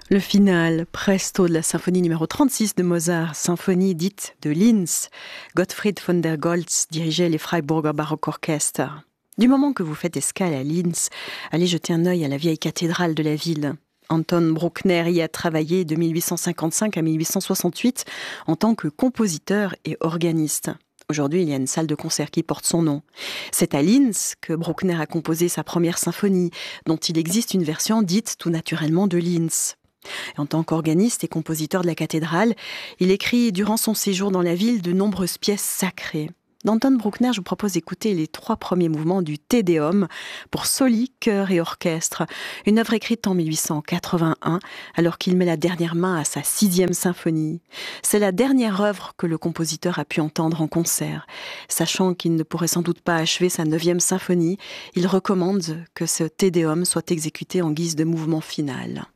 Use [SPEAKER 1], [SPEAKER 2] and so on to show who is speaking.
[SPEAKER 1] Le final, presto de la symphonie numéro 36 de Mozart, symphonie dite de Linz. Gottfried von der Goltz dirigeait les Freiburger Barockorchester. Du moment que vous faites escale à Linz, allez jeter un œil à la vieille cathédrale de la ville. Anton Bruckner y a travaillé de 1855 à 1868 en tant que compositeur et organiste. Aujourd'hui, il y a une salle de concert qui porte son nom. C'est à Linz que Bruckner a composé sa première symphonie, dont il existe une version dite tout naturellement de Linz. En tant qu'organiste et compositeur de la cathédrale, il écrit durant son séjour dans la ville de nombreuses pièces sacrées. D'Anton Bruckner, je vous propose d'écouter les 3 premiers mouvements du Te Deum pour soli, chœur et orchestre, une œuvre écrite en 1881, alors qu'il met la dernière main à sa 6e symphonie. C'est la dernière œuvre que le compositeur a pu entendre en concert. Sachant qu'il ne pourrait sans doute pas achever sa 9e symphonie, il recommande que ce Te Deum soit exécuté en guise de mouvement final.